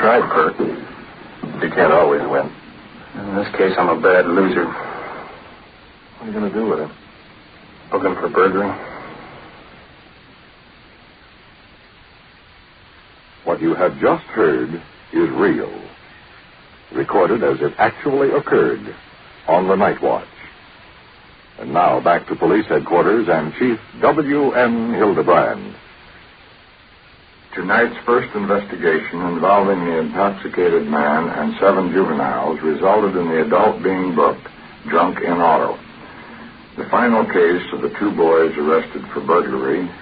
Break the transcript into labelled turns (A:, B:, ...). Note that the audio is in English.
A: tried, Perk. You can't always win.
B: In this case, I'm a bad loser.
A: What are you going to do with him?
B: Book him for burglary.
C: What you have just heard is real. Recorded as it actually occurred on the Night Watch. And now back to police headquarters and Chief W.N. Hildebrand.
D: Tonight's first investigation involving the intoxicated man and 7 juveniles resulted in the adult being booked, drunk in auto. The final case of the 2 boys arrested for burglary